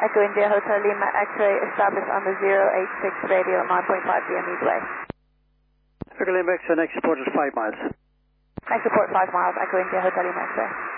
Echo India Hotel Lima X-ray established on the 086 radio at 9.5 GM each way. Echo Lima X-ray, next report is 5 miles. Next report 5 miles, Echo India Hotel Lima X-ray.